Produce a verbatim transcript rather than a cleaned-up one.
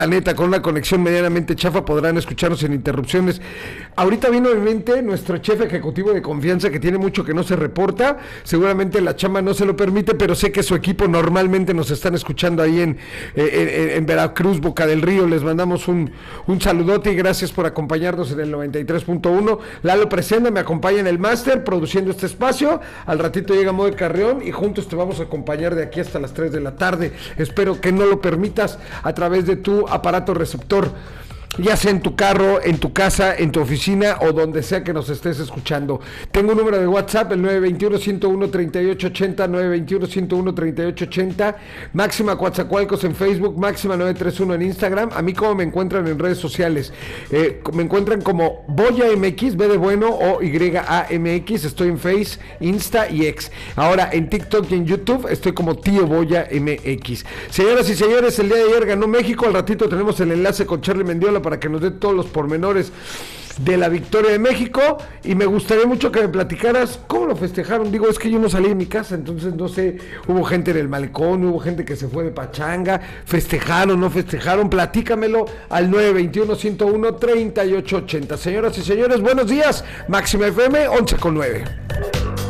La neta, con una conexión medianamente chafa podrán escucharnos sin interrupciones. Ahorita vino en mente nuestro chef ejecutivo de confianza que tiene mucho que no se reporta. Seguramente la chamba no se lo permite, pero sé que su equipo normalmente nos están escuchando ahí en, eh, en, en Veracruz, Boca del Río. Les mandamos un, un saludote y gracias por acompañarnos en el noventa y tres punto uno. Lalo Presenda me acompaña en el máster produciendo este espacio. Al ratito llega Moe Carrión y juntos te vamos a acompañar de aquí hasta las tres de la tarde. Espero que no lo permitas a través de tu aparato receptor, ya sea en tu carro, en tu casa, en tu oficina o donde sea que nos estés escuchando. Tengo un número de WhatsApp, el nueve dos uno, uno cero uno, tres ocho ocho cero, nueve dos uno, uno cero uno, tres ocho ocho cero, Máxima Coatzacoalcos en Facebook, Máxima nueve tres uno en Instagram. A mí, ¿cómo me encuentran en redes sociales? Eh, me encuentran como Boya M X, B de bueno o Y A M X. Estoy en Face, Insta y X. Ahora en TikTok y en YouTube estoy como Tío Boya M X. Señoras y señores, el día de ayer ganó México. Al ratito tenemos el enlace con Charly Mendiola para que nos dé todos los pormenores de la victoria de México, y me gustaría mucho que me platicaras cómo lo festejaron. Digo, es que yo no salí de mi casa, entonces no sé, hubo gente en el malecón, hubo gente que se fue de pachanga, festejaron, no festejaron, platícamelo al nueve dos uno, uno cero uno, tres ocho ocho cero. Señoras y señores, buenos días, Máxima F M once con nueve.